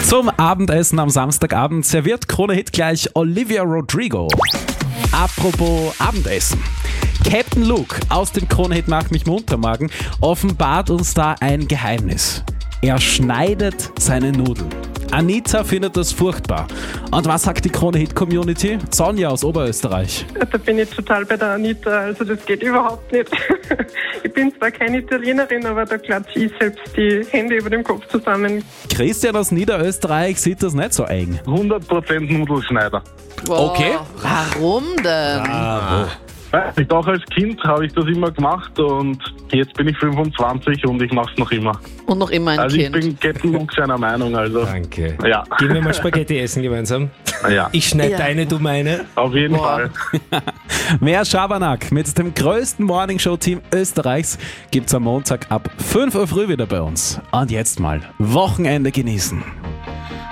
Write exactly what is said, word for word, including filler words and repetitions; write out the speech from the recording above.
Zum Abendessen am Samstagabend serviert Krone-Hit gleich Olivia Rodrigo. Apropos Abendessen. Captain Luke aus dem Krone-Hit Mach mich munter Magen offenbart uns da ein Geheimnis. Er schneidet seine Nudeln. Anita findet das furchtbar. Und was sagt die Krone-Hit-Community? Sonja aus Oberösterreich. Da bin ich total bei der Anita, also das geht überhaupt nicht. Ich bin zwar keine Italienerin, aber da klatsche ich selbst die Hände über dem Kopf zusammen. Christian aus Niederösterreich sieht das nicht so eng. hundert Prozent Nudelschneider. Boah, Okay. Warum denn? Ich auch als Kind habe ich das immer gemacht und jetzt bin ich fünfundzwanzig und ich mache es noch immer. Und noch immer ein Also ich Kind. bin Captain Luke seiner Meinung, also Danke. ja, Gehen wir mal Spaghetti essen gemeinsam. ja, Ich schneide Ja. deine, du meine. auf jeden Boah. Fall. Mehr Schabernack mit dem größten Morningshow-Team Österreichs gibt's am Montag ab fünf Uhr früh wieder bei uns. Und jetzt mal Wochenende genießen.